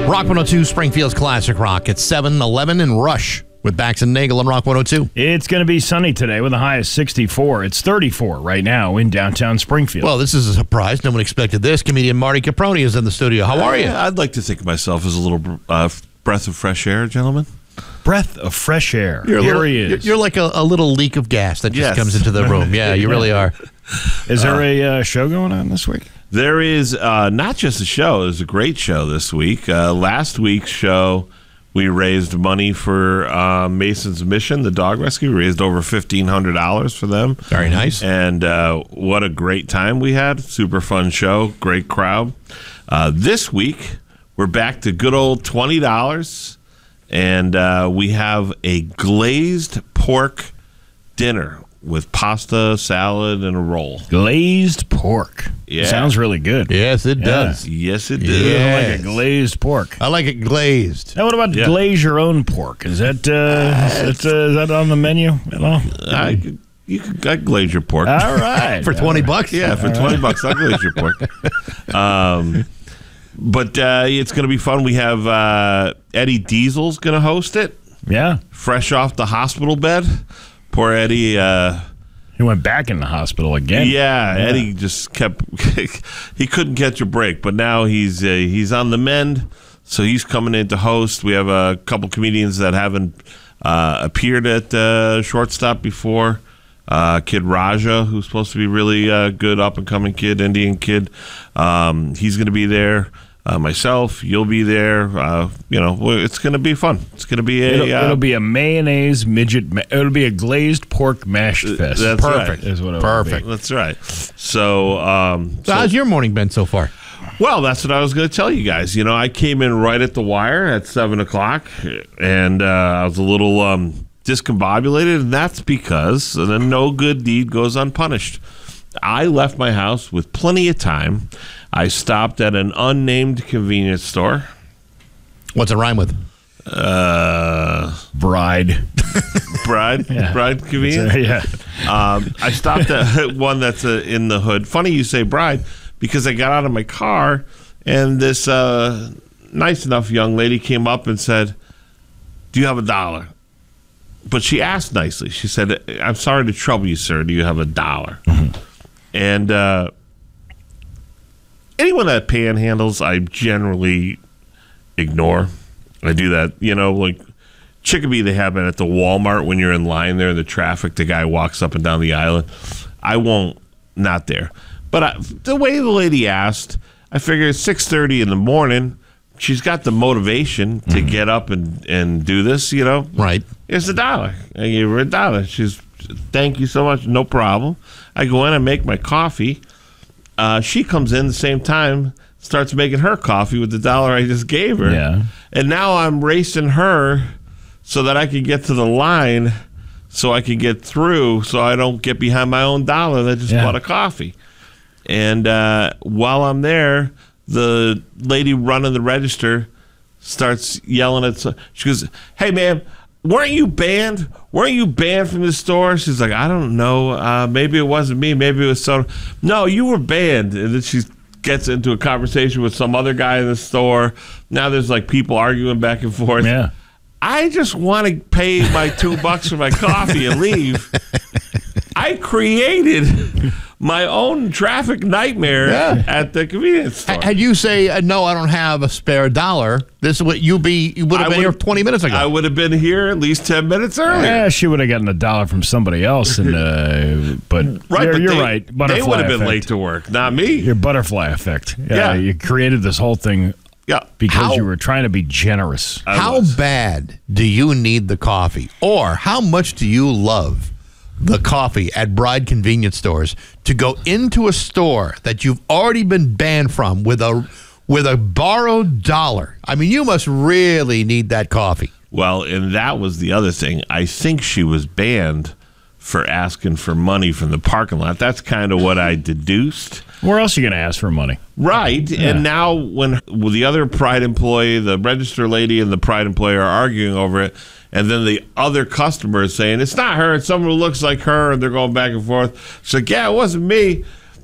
Rock 102, Springfield's Classic Rock. It's 7-11 and Rush with Bax and Nagel on Rock 102. It's going to be sunny today with a high of 64. It's 34 right now in downtown Springfield. Well, this is a surprise. No one expected this. Comedian Marty Caproni is in the studio. How are you? I'd like to think of myself as a little breath of fresh air, gentlemen. Breath of fresh air. He is. You're like a little leak of gas that just comes into the room. Yeah, you really are. Is there a show going on this week? There is not just a show. There's a great show this week. Last week's show, we raised money for Mason's Mission, the dog rescue. We raised over $1,500 for them. Very nice. And what a great time we had. Super fun show. Great crowd. This week, we're back to good old $20. And we have a glazed pork dinner with pasta, salad, and a roll. Glazed pork. Yeah. Sounds really good. Yes, it does. Yes, it does. Yes. I like a glazed pork. I like it glazed. Now, what about glaze your own pork? Is that is that on the menu at all? You could glaze your pork. All right. For $20? Yeah, for $20, I'll glaze your pork. But it's going to be fun. We have Eddie Diesel's going to host it. Yeah. Fresh off the hospital bed. Poor Eddie. He went back in the hospital again. Yeah, Eddie just kept. He couldn't catch a break, but now he's on the mend. So he's coming in to host. We have a couple comedians that haven't appeared at Shortstop before. Kid Raja, who's supposed to be really good up and coming kid, Indian kid. He's going to be there. Myself, you'll be there. It's going to be fun. It's going to be it'll be a mayonnaise midget. It'll be a glazed pork mashed fest. That's perfect. Right. Is what perfect. That's right. So how's your morning been so far? Well, that's what I was going to tell you guys. You know, I came in right at the wire at 7:00, and I was a little discombobulated, and that's because no good deed goes unpunished. I left my house with plenty of time. I stopped at an unnamed convenience store. What's it rhyme with? Bride. Yeah. Bride convenience? Yeah. I stopped at one that's in the hood. Funny you say bride, because I got out of my car, and this nice enough young lady came up and said, "Do you have $1?" But she asked nicely. She said, "I'm sorry to trouble you, sir. Do you have $1?" Mm-hmm. And anyone that panhandles, I generally ignore. I do that, like Chicopee, they have it at the Walmart when you're in line there in the traffic. The guy walks up and down the aisle. I won't, not there. But the way the lady asked, I figured it's 6:30 in the morning. She's got the motivation to get up and do this, Right. It's $1. I gave her $1. She's, thank you so much, no problem. I go in and make my coffee. She comes in the same time, starts making her coffee with the $1 I just gave her. Yeah. And now I'm racing her so that I can get to the line so I can get through so I don't get behind my own $1 that just bought a coffee. And while I'm there, the lady running the register starts yelling at. She goes, "Hey, ma'am, weren't you banned? Weren't you banned from the store?" She's like, "I don't know. Maybe it wasn't me. Maybe it was so." "No, you were banned." And then she gets into a conversation with some other guy in the store. Now there's like people arguing back and forth. Yeah. I just want to pay my $2 for my coffee and leave. I created my own traffic nightmare at the convenience store. Had you say, "No, I don't have a spare $1," this is what you would have been here 20 minutes ago. I would have been here at least 10 minutes earlier. Yeah, she would have gotten $1 from somebody else, and but you're right. They Butterfly would have been effect. late to work, not me. Your butterfly effect. Yeah. You created this whole thing because How- you were trying to be generous. How bad do you need the coffee? Or how much do you love the coffee at Bride convenience stores to go into a store that you've already been banned from with a borrowed $1? I mean, you must really need that coffee. Well, and that was the other thing. I think she was banned for asking for money from the parking lot. That's kind of what I deduced. Where else are you going to ask for money? Right. Yeah. And now when the other Pride employee, the register lady and the Pride employee are arguing over it, and then the other customer is saying, "It's not her, it's someone who looks like her," and they're going back and forth. She's like, "Yeah, it wasn't me."